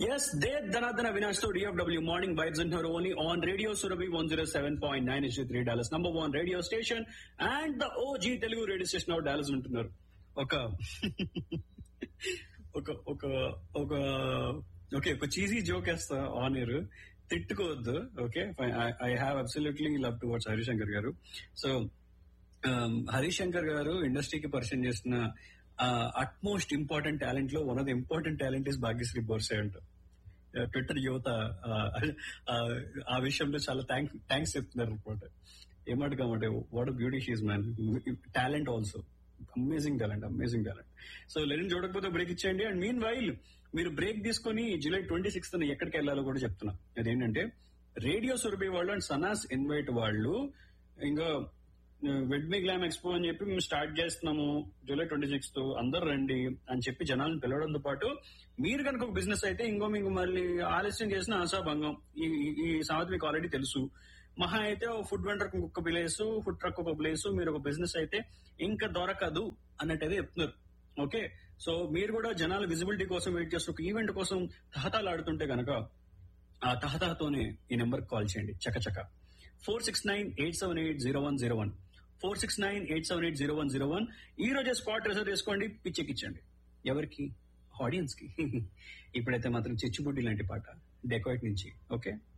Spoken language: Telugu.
Yes, they Dhanadhana Avinash to DFW Morning Vibes in her only on Radio Surabhi 107.9 HD3 Dallas number one radio station and the OG Telugu radio station of Dallas ఉంటున్నారు. ఒక ఒక ఒక ఒక ఓకే ఒక చీజీ జోక్ వేస్తా on air, తిట్టుకోవద్దు. Okay, I have absolutely love towards Harishankar గారు. సో హరిశంకర్ గారు ఇండస్ట్రీకి పరిచయం చేసిన అట్మోస్ట్ ఇంపార్టెంట్ టాలెంట్ లో one of the important talent is Bhagyashree Borse అంట. ట్విట్టర్ యువత ఆ విషయంలో చాలా థ్యాంక్స్ చెప్తున్నారు అనమాట. ఏమాట కామంటే what beauty she's man, talent also, amazing talent. So Lenin చూడకపోతే బ్రేక్ ఇచ్చేయండి. అండ్ మీన్ వైల్ మీరు బ్రేక్ తీసుకుని జూలై 26 ఎక్కడికి వెళ్ళాలో కూడా చెప్తున్నా. అదేంటంటే రేడియో సురభి వాళ్ళు అండ్ సనాస్ ఇన్వైట్ వాళ్ళు ఇంకా వెడ్మి గ్లామ్ ఎక్స్పో అని చెప్పి మేము స్టార్ట్ చేస్తున్నాము జూలై 26 అందరు రండి అని చెప్పి జనాలను పిలవడంతో పాటు మీరు కనుక ఒక బిజినెస్ అయితే మీకు మళ్ళీ ఆలస్యం చేసిన ఆశాభంగం. ఈ సామెత మీకు ఆల్రెడీ తెలుసు. మహా అయితే ఫుడ్ వెండర్ ఒక ప్లేస్, ఫుడ్ ట్రక్ ఒక ప్లేస్, మీరు ఒక బిజినెస్ అయితే ఇంకా దొరకదు అన్నట్టయితే చెప్తున్నారు. ఓకే, సో మీరు కూడా జనాల విజిబిలిటీ కోసం వెయిట్ చేస్తూ ఒక ఈవెంట్ కోసం తహతాలాడుతుంటే కనుక ఆ తహతహతోనే ఈ నెంబర్ కాల్ చేయండి. చకచక 469-878-0101 469-878-0101. ఈ రోజే స్పాట్ రిజర్వ్ చేసుకోండి, పిచ్చెక్కించండి. ఎవరికి? ఆడియన్స్ కి. ఇప్పుడైతే మాత్రం చిచ్చుబుడ్డి లాంటి పాట డెకాయిట్ నుంచి. ఓకే.